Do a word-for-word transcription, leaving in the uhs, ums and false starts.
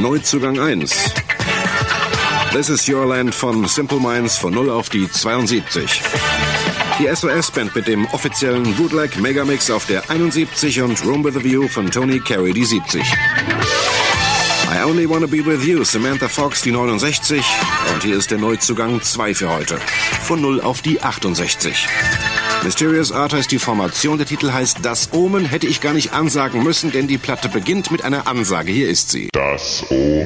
Neuzugang eins. This is Your Land von Simple Minds von null auf die zweiundsiebzig. Die S O S-Band mit dem offiziellen Bootleg Megamix auf der einundsiebzig und Room with a View von Tony Carey die siebzig. I Only Wanna Be With You, Samantha Fox die neunundsechzig. Und hier ist der Neuzugang zwei für heute. Von null auf die achtundsechzig. Mysterious Art heißt die Formation, der Titel heißt Das Omen, hätte ich gar nicht ansagen müssen, denn die Platte beginnt mit einer Ansage. Hier ist sie. Das Omen.